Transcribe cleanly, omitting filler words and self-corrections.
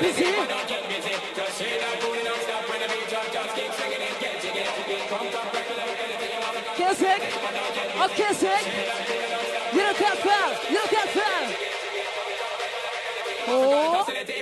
busy. Kiss it. Oh, kiss it. You don't get fast. You don't get fast. Oh.